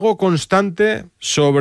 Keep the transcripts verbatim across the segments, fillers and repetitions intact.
constante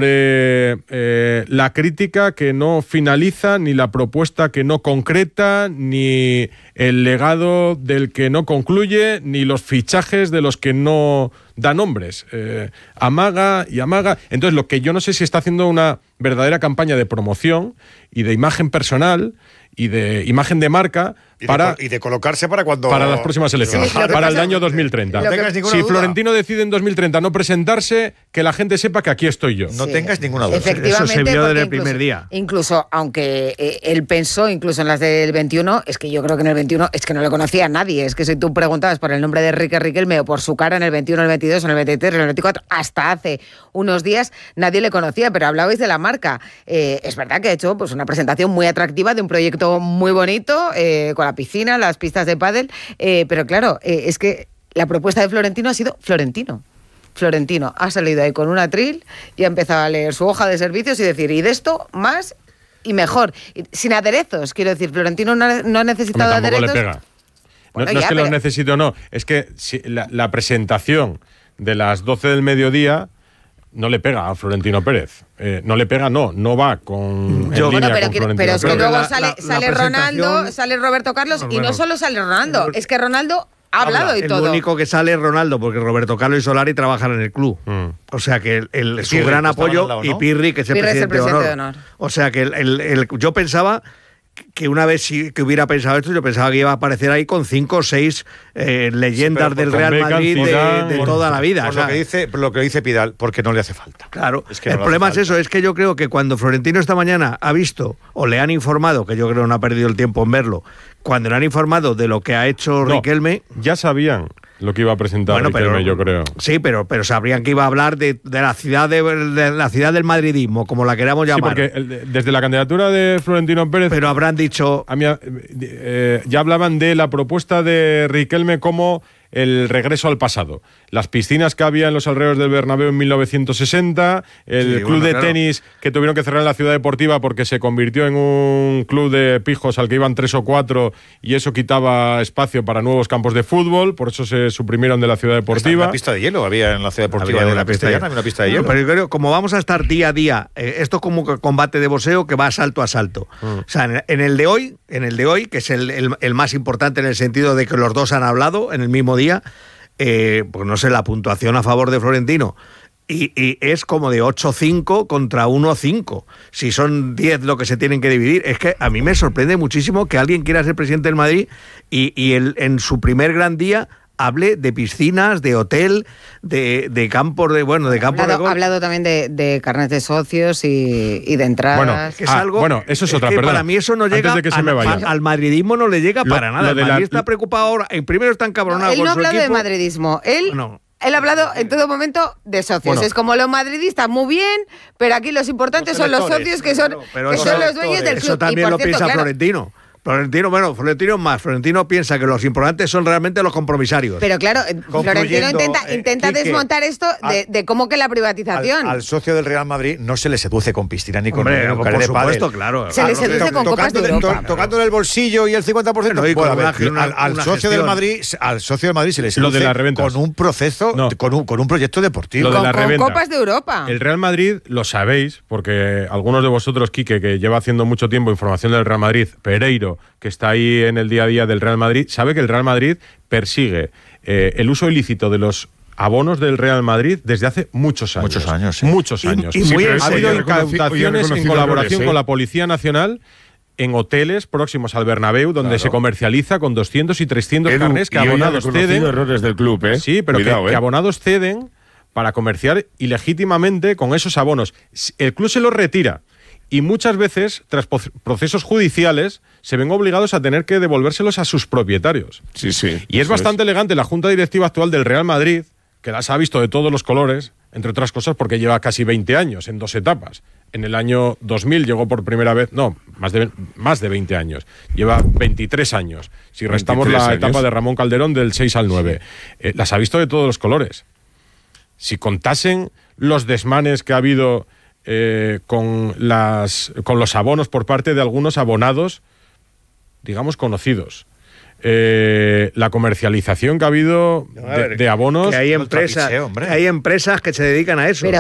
sobre eh, la crítica que no finaliza, ni la propuesta que no concreta, ni el legado del que no concluye, ni los fichajes de los que no da nombres. Eh, amaga y amaga. Entonces, lo que yo no sé si está haciendo una verdadera campaña de promoción y de imagen personal y de imagen de marca y para de, y de colocarse para cuando para las próximas elecciones, sí, para pasa, el año dos mil treinta. No tengas ninguna si duda. Florentino decide en dos mil treinta no presentarse, que la gente sepa que aquí estoy yo. No Sí. tengas ninguna duda. Efectivamente, eso se vio desde el porque primer incluso- día. Incluso, aunque eh, él pensó, incluso en las del veintiuno, es que yo creo que en el veintiuno es que no le conocía a nadie. Es que si tú preguntabas por el nombre de Enrique Riquelme o por su cara en el veintiuno, en el veintidós, en el veintitrés, en el veinticuatro, hasta hace unos días nadie le conocía, pero hablabais de la marca. Eh, es verdad que ha hecho pues, una presentación muy atractiva de un proyecto muy bonito, eh, con la piscina, las pistas de pádel, eh, pero claro, eh, es que la propuesta de Florentino ha sido Florentino. Florentino ha salido ahí con un atril y ha empezado a leer su hoja de servicios y decir, y de esto más y mejor. Y sin aderezos, quiero decir, Florentino no ha, no ha necesitado Hombre, tampoco aderezos. le pega. Bueno, no, no ya, es que pero- los necesite o no, es que si la, la presentación de las doce del mediodía no le pega a Florentino Pérez. Eh, no le pega, no, no va con Yo- en Bueno, línea pero, con que- Florentino pero es que Pérez. luego la- sale, la- la sale presentación- Ronaldo, sale Roberto Carlos, y no Bueno. solo sale Ronaldo, es que Ronaldo ha hablado y el todo. único que sale es Ronaldo, porque Roberto Carlos y Solari trabajan en el club. Mm. O sea que el, el- su Pirri, gran que estaban apoyo, al lado, ¿no? y Pirri, que es el, Pirri es el presidente, de, presidente honor. de honor. O sea que el, el- el- yo pensaba que una vez sí, que hubiera pensado esto, yo pensaba que iba a aparecer ahí con cinco o seis eh, leyendas Sí, pero del Real con Madrid Beckham, de, Zidane, de por- toda la vida. Por o sea, lo que dice, por lo que dice Pidal, porque no le hace falta. Claro, Es que el no le problema hace es eso, falta. es que yo creo que cuando Florentino esta mañana ha visto o le han informado, que yo creo no ha perdido el tiempo en verlo, cuando le han informado de lo que ha hecho No, Riquelme. ya sabían lo que iba a presentar Bueno, Riquelme, pero- yo creo. Sí, pero, pero sabrían que iba a hablar de, de la ciudad de, de la ciudad del madridismo, como la queramos Sí, llamar. porque el- desde la candidatura de Florentino Pérez Pero habrán dicho, a mí, eh, eh, ya hablaban de la propuesta de Riquelme como el regreso al pasado. Las piscinas que había en los alrededores del Bernabéu en mil novecientos sesenta, el Sí, club bueno, de claro. tenis que tuvieron que cerrar en la ciudad deportiva porque se convirtió en un club de pijos al que iban tres o cuatro y eso quitaba espacio para nuevos campos de fútbol, por eso se suprimieron de la ciudad deportiva. Una pista de hielo había en la ciudad deportiva Había de una la pista de Castellana, hielo. había una pista de Bueno, hielo. pero yo creo, como vamos a estar día a día, eh, esto es como que combate de boxeo que va salto a salto. O sea, en, en el de hoy, en el de hoy, que es el, el- el más importante en el sentido de que los dos han hablado en el mismo día, eh, pues no sé, la puntuación a favor de Florentino. Y, y es como de ocho cinco contra uno cinco. Si son diez lo que se tienen que dividir. Es que a mí me sorprende muchísimo que alguien quiera ser presidente del Madrid y, y el- en su primer gran día hable de piscinas, de hotel, de, de campos de, bueno, de Ha campos de hablado, golf. ha hablado también de, de carnet de socios y, y de entradas. Bueno, Que es Ah, algo, bueno, eso es otra, que perdona. para mí eso no Antes llega de que se al, me vaya. al- al madridismo no le llega Lo- para nada. lo El de la- Madrid está preocupado ahora. El primero está encabronado él con no ha su hablado de equipo. madridismo. Él, No. él ha hablado en todo momento de socios. Bueno. Es como los madridistas, muy bien, pero aquí los importantes Los son los electores, socios que son, pero que eso- son los dueños del club. Eso también y por lo cierto, piensa claro, Florentino. Florentino, bueno, Florentino más. Florentino piensa que los importantes son realmente los compromisarios. Pero claro, eh, Florentino intenta, eh, intenta Quique, desmontar esto de, al- de cómo que la privatización. Al, al socio del Real Madrid no se le seduce con piscina ni con Hombre, ni con por carnet de supuesto, pádel. claro. Se le Claro, seduce con copas de tocándole- Europa. to- Tocándole el bolsillo y el cincuenta por ciento. Bueno, y con puede una- haber. una- al, al una socio del gestión. Madrid, al socio del Madrid se le Lo seduce de las reventas. con un proceso, No. con, un, con un proyecto deportivo. Lo de con, la con reventa. copas de Europa. El Real Madrid, lo sabéis, porque algunos de vosotros, Quique, que lleva haciendo mucho tiempo información del Real Madrid, Pereiro, que está ahí en el día a día del Real Madrid, sabe que el Real Madrid persigue eh, el uso ilícito de los abonos del Real Madrid desde hace muchos años. Muchos años, sí. Muchos Y- años. y muy en ha habido serio. incautaciones en colaboración con la Policía Nacional en hoteles próximos al Bernabéu, donde Claro. se comercializa con doscientos y trescientos Edu, carnés que y hoy ha abonados reconocido ceden. errores del club, ¿eh? Sí, pero que- Cuidado, que, ¿eh? abonados ceden para comerciar ilegítimamente con esos abonos. El club se los retira y muchas veces, tras po- procesos judiciales, se ven obligados a tener que devolvérselos a sus propietarios. Sí, sí. Y es eso bastante elegante la junta directiva actual del Real Madrid, que las ha visto de todos los colores, entre otras cosas porque lleva casi veinte años en dos etapas. En el año dos mil llegó por primera vez, no, más de, más de veinte años. Lleva veintitrés años. Si restamos la veintitrés años. etapa de Ramón Calderón del seis al nueve. Eh, las ha visto de todos los colores. Si contasen los desmanes que ha habido eh, con, las, con los abonos por parte de algunos abonados, digamos, conocidos. eh, la comercialización que ha habido A ver, de, de abonos. Que hay Ultrapicheo, empresas, hombre. que hay empresas que se dedican a eso. Pero